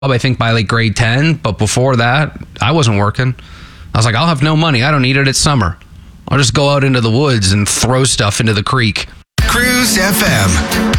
I think by like grade 10, but before that, I wasn't working. I was like, I'll have no money. I don't need it. It's summer. I'll just go out into the woods and throw stuff into the creek. Cruise FM.